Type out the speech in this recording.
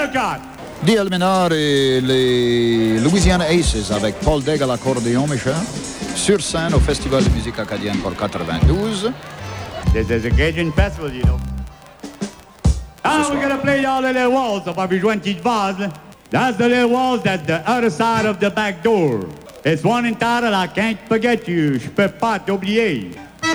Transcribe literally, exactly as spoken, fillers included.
haircut. D. Almenard et les Louisiana Aces avec Paul Degg à l'accordéon, Michel, sur scène au Festival de musique acadienne pour quatre-vingt-douze. This is a Cajun festival, you know. Now we're gonna play all the little walls of our twenty vase. That's the little walls that's the other side of the back door. It's one entitled I Can't Forget You, Je peux pas t'oublier.